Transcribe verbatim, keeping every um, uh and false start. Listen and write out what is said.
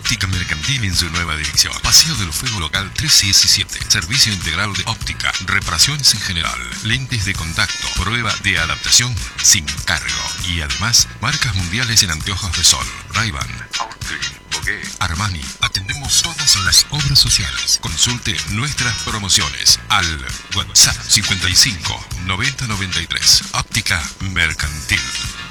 Óptica Mercantil en su nueva dirección. Paseo del Fuego Local trescientos diecisiete. Servicio integral de óptica, reparaciones en general, lentes de contacto, prueba de adaptación sin cargo. Y además, marcas mundiales en anteojos de sol. Ray-Ban, Outfit, Bogué, Armani. Atendemos todas las obras sociales. Consulte nuestras promociones al WhatsApp cincuenta y cinco noventa noventa y tres. Óptica Mercantil.